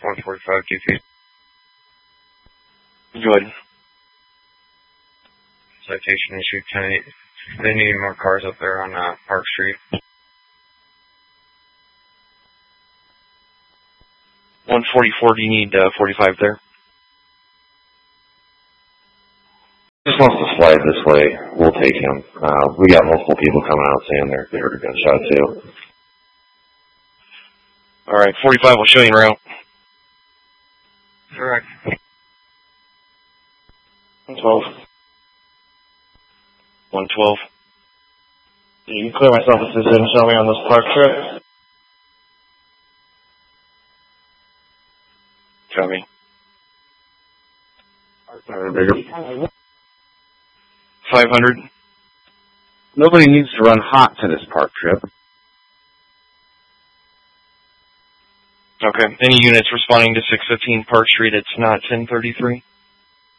145 QT. Good. Citation issued 10-8. They need more cars up there on Park Street. 144, do you need 45 there? Just wants to slide this way. We'll take him. We got multiple people coming out saying they heard a gunshot too. Alright, 45 will show you around. Correct. 112. 112. You can clear myself if this didn't show me on this park trip. Copy. 500. Nobody needs to run hot to this park trip. Okay. Any units responding to 615 Park Street, it's not 1033?